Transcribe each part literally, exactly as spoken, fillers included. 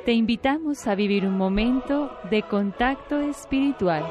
Te invitamos a vivir un momento de contacto espiritual.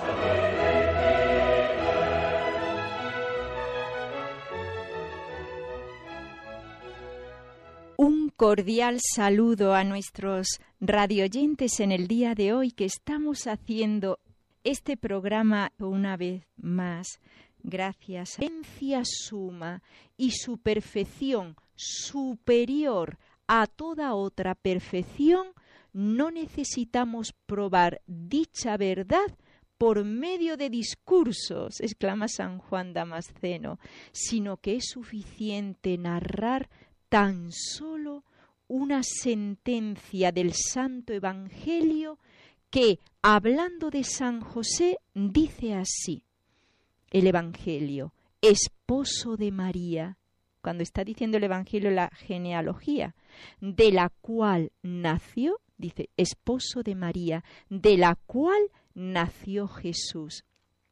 Un cordial saludo a nuestros radioyentes en el día de hoy, que estamos haciendo este programa una vez más gracias a la esencia suma y su perfección superior a toda otra perfección. No necesitamos probar dicha verdad por medio de discursos, exclama San Juan Damasceno, sino que es suficiente narrar tan solo una sentencia del Santo Evangelio que, hablando de San José, dice así: el Evangelio, esposo de María, cuando está diciendo el Evangelio la genealogía, de la cual nació, dice, esposo de María, de la cual nació Jesús.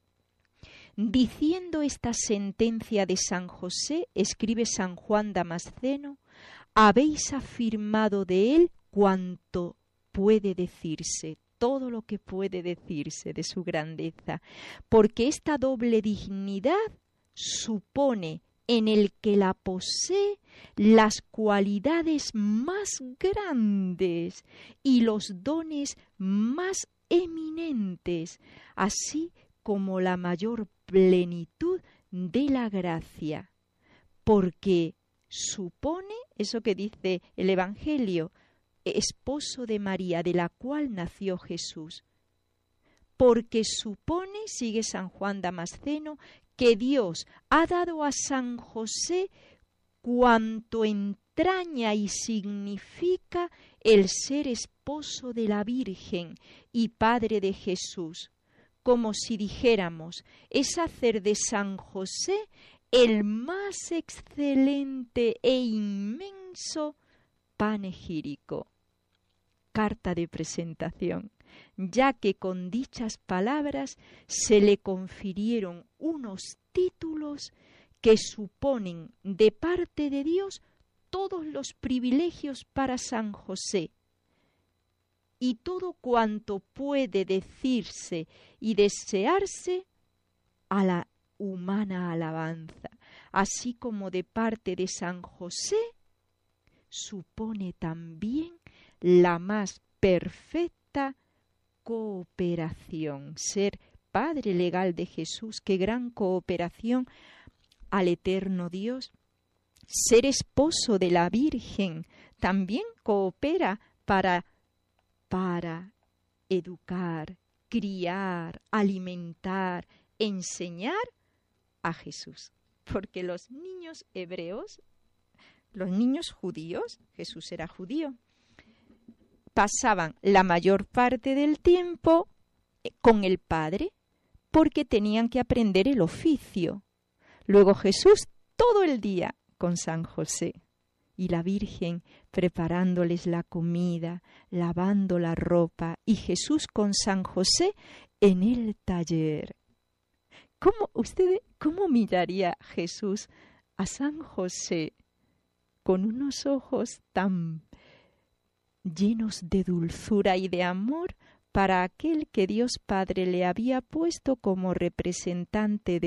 Diciendo esta sentencia de San José, escribe San Juan Damasceno: habéis afirmado de él cuanto puede decirse, todo lo que puede decirse de su grandeza, porque esta doble dignidad supone en el que la posee las cualidades más grandes y los dones más eminentes, así como la mayor plenitud de la gracia, porque supone eso que dice el Evangelio, esposo de María, de la cual nació Jesús. Porque supone, sigue San Juan Damasceno, que Dios ha dado a San José cuanto entraña y significa el ser esposo de la Virgen y padre de Jesús, como si dijéramos, es hacer de San José el más excelente e inmenso panegírico. Carta de presentación, ya que con dichas palabras se le confirieron unos títulos que suponen de parte de Dios todos los privilegios para San José, y todo cuanto puede decirse y desearse a la humana alabanza, así como de parte de San José supone también la más perfecta cooperación. Ser padre legal de Jesús, qué gran cooperación al eterno Dios. Ser esposo de la Virgen también coopera para para educar, criar, alimentar, enseñar a Jesús. Porque los niños hebreos, los niños judíos, Jesús era judío, pasaban la mayor parte del tiempo con el Padre porque tenían que aprender el oficio. Luego Jesús todo el día con San José. Y la Virgen preparándoles la comida, lavando la ropa, y Jesús con San José en el taller. ¿Cómo usted, cómo miraría Jesús a San José con unos ojos tan llenos de dulzura y de amor para aquel que Dios Padre le había puesto como representante de